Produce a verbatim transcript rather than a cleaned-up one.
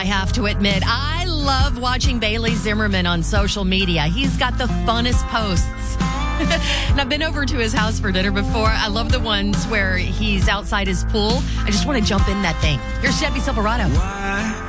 I have to admit, I love watching Bailey Zimmerman on social media. He's got the funnest posts. And I've been over to his house for dinner before. I love the ones where he's outside his pool. I just want to jump in that thing. Here's Chevy Silverado. Why